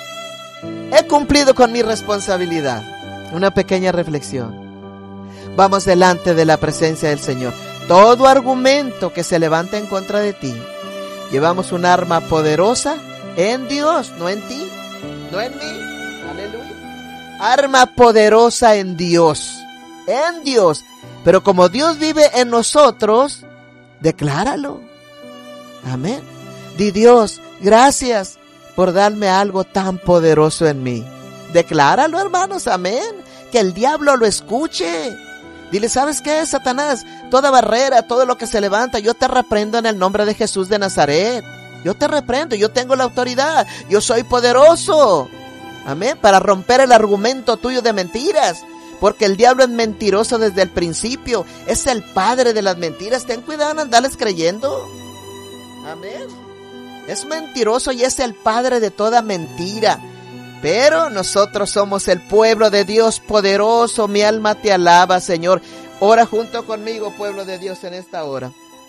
He cumplido con mi responsabilidad. Una pequeña reflexión. Vamos delante de la presencia del Señor. Todo argumento que se levanta en contra de ti, llevamos un arma poderosa en Dios, no en ti, no en mí. Aleluya. Arma poderosa en Dios. Pero como Dios vive en nosotros, decláralo. Amén. Di: Dios, gracias por darme algo tan poderoso en mí. Decláralo, hermanos, amén. Que el diablo lo escuche. Dile: ¿sabes qué, Satanás? Toda barrera, todo lo que se levanta, yo te reprendo en el nombre de Jesús de Nazaret. Yo te reprendo, yo tengo la autoridad, yo soy poderoso. Amén, para romper el argumento tuyo de mentiras. Porque el diablo es mentiroso desde el principio. Es el padre de las mentiras. Ten cuidado en andarles creyendo. Amén. Es mentiroso y es el padre de toda mentira. Pero nosotros somos el pueblo de Dios poderoso. Mi alma te alaba, Señor. Ora junto conmigo, pueblo de Dios, en esta hora.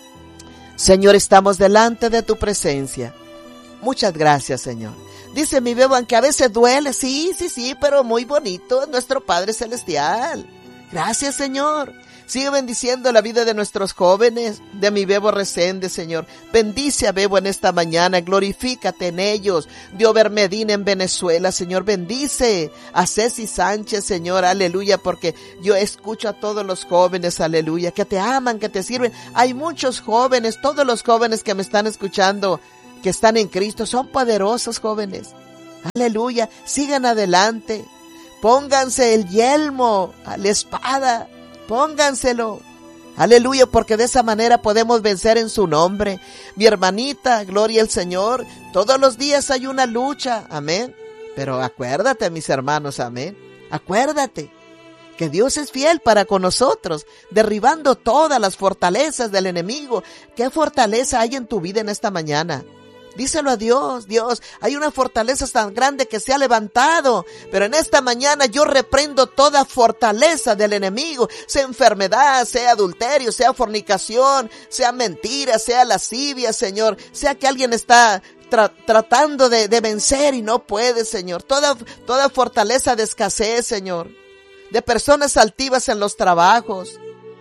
Señor, estamos delante de tu presencia. Muchas gracias, Señor. Dice mi Bebo, aunque a veces duele, sí, pero muy bonito es nuestro Padre Celestial. Gracias, Señor. Sigue bendiciendo la vida de nuestros jóvenes, de mi Bebo Reséndez, Señor. Bendice a Bebo en esta mañana, glorifícate en ellos. Diover Medina en Venezuela, Señor, bendice a Ceci Sánchez, Señor, aleluya, porque yo escucho a todos los jóvenes, aleluya, que te aman, que te sirven. Hay muchos jóvenes, todos los jóvenes que me están escuchando, que están en Cristo, son poderosos jóvenes. Aleluya, sigan adelante. Pónganse el yelmo, la espada. Pónganselo. Aleluya, porque de esa manera podemos vencer en su nombre. Mi hermanita, gloria al Señor. Todos los días hay una lucha. Amén. Pero acuérdate, mis hermanos, amén. Acuérdate que Dios es fiel para con nosotros, derribando todas las fortalezas del enemigo. ¿Qué fortaleza hay en tu vida en esta mañana? Díselo a Dios: Dios, hay una fortaleza tan grande que se ha levantado, pero en esta mañana yo reprendo toda fortaleza del enemigo, sea enfermedad, sea adulterio, sea fornicación, sea mentira, sea lascivia, Señor, sea que alguien está tratando de vencer y no puede, Señor. Toda fortaleza de escasez, Señor, de personas altivas en los trabajos.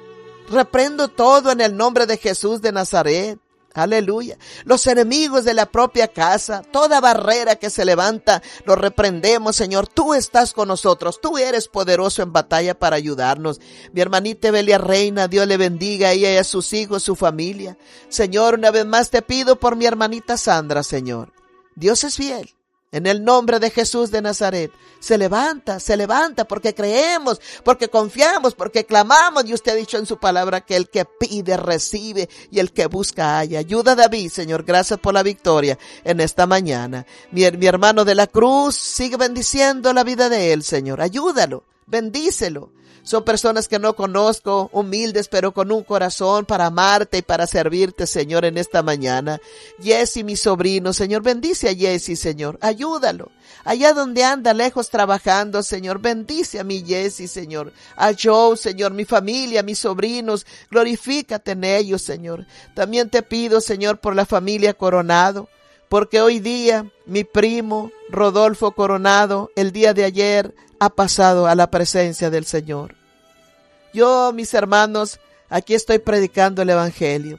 Reprendo todo en el nombre de Jesús de Nazaret. Aleluya. Los enemigos de la propia casa, toda barrera que se levanta, lo reprendemos, Señor. Tú estás con nosotros. Tú eres poderoso en batalla para ayudarnos. Mi hermanita Belia Reina, Dios le bendiga a ella y a sus hijos, su familia. Señor, una vez más te pido por mi hermanita Sandra, Señor. Dios es fiel. En el nombre de Jesús de Nazaret, se levanta, porque creemos, porque confiamos, porque clamamos. Y usted ha dicho en su palabra que el que pide, recibe, y el que busca, halla. Ayuda a David, Señor, gracias por la victoria en esta mañana. Mi hermano de la cruz, sigue bendiciendo la vida de él, Señor. Ayúdalo, bendícelo. Son personas que no conozco, humildes, pero con un corazón para amarte y para servirte, Señor, en esta mañana. Jesse, mi sobrino, Señor, bendice a Jesse, Señor. Ayúdalo. Allá donde anda lejos trabajando, Señor, bendice a mi Jesse, Señor. A Joe, Señor, mi familia, mis sobrinos, glorifícate en ellos, Señor. También te pido, Señor, por la familia Coronado, porque hoy día mi primo Rodolfo Coronado, el día de ayer, ha pasado a la presencia del Señor. Yo, mis hermanos, aquí estoy predicando el Evangelio.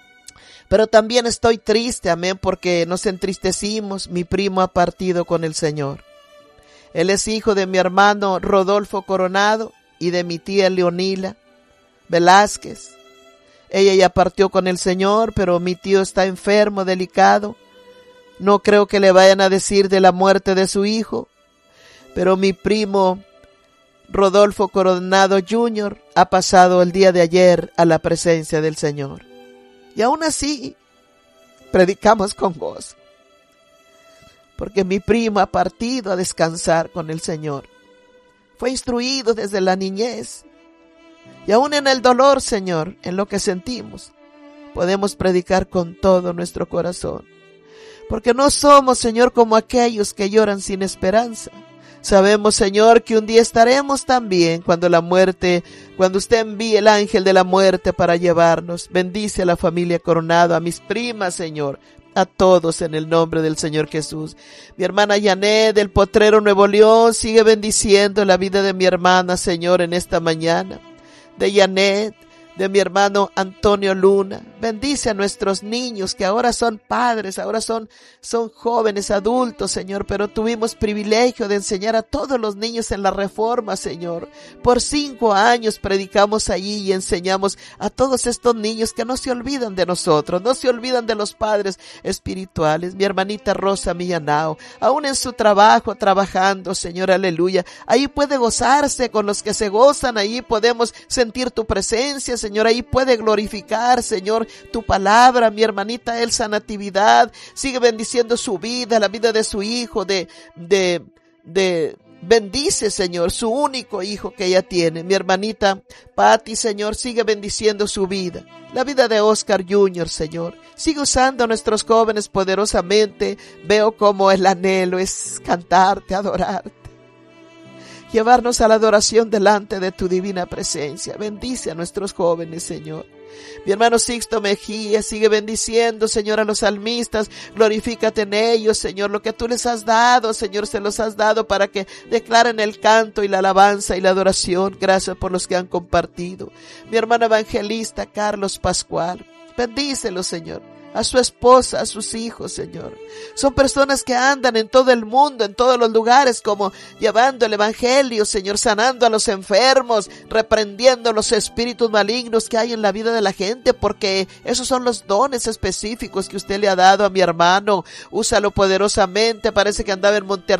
Pero también estoy triste, amén, porque nos entristecimos. Mi primo ha partido con el Señor. Él es hijo de mi hermano Rodolfo Coronado y de mi tía Leonila Velázquez. Ella ya partió con el Señor, pero mi tío está enfermo, delicado. No creo que le vayan a decir de la muerte de su hijo. Pero mi primo Rodolfo Coronado Jr. ha pasado el día de ayer a la presencia del Señor. Y aún así, predicamos con gozo. Porque mi primo ha partido a descansar con el Señor. Fue instruido desde la niñez. Y aún en el dolor, Señor, en lo que sentimos, podemos predicar con todo nuestro corazón. Porque no somos, Señor, como aquellos que lloran sin esperanza. Sabemos, Señor, que un día estaremos también cuando usted envíe el ángel de la muerte para llevarnos. Bendice a la familia Coronado, a mis primas, Señor, a todos en el nombre del Señor Jesús. Mi hermana Janet del Potrero Nuevo León, sigue bendiciendo la vida de mi hermana, Señor, en esta mañana. De Janet, de mi hermano Antonio Luna. Bendice a nuestros niños que ahora son padres, ahora son jóvenes, adultos, Señor, pero tuvimos privilegio de enseñar a todos los niños en la Reforma, Señor. Por 5 años predicamos allí y enseñamos a todos estos niños que no se olvidan de nosotros, no se olvidan de los padres espirituales. Mi hermanita Rosa Millanao, aún en su trabajo, trabajando, Señor, aleluya. Ahí puede gozarse con los que se gozan, ahí podemos sentir tu presencia, Señor, ahí puede glorificar, Señor, tu palabra. Mi hermanita Elsa Natividad, sigue bendiciendo su vida, la vida de su hijo, bendice, Señor, su único hijo que ella tiene. Mi hermanita Patti, Señor, sigue bendiciendo su vida, la vida de Oscar Jr., Señor. Sigue usando a nuestros jóvenes poderosamente. Veo como el anhelo es cantarte, adorarte, llevarnos a la adoración delante de tu divina presencia. Bendice a nuestros jóvenes, Señor. Mi hermano Sixto Mejía sigue bendiciendo, Señor, a los salmistas. Glorifícate en ellos, Señor. Lo que tú les has dado, Señor, se los has dado para que declaren el canto y la alabanza y la adoración. Gracias por los que han compartido. Mi hermano evangelista Carlos Pascual, bendícelo, Señor. A su esposa, a sus hijos, Señor. Son personas que andan en todo el mundo, en todos los lugares, como llevando el evangelio, Señor, sanando a los enfermos, reprendiendo los espíritus malignos que hay en la vida de la gente, porque esos son los dones específicos que usted le ha dado a mi hermano. Úsalo poderosamente. Parece que andaba en Monterrey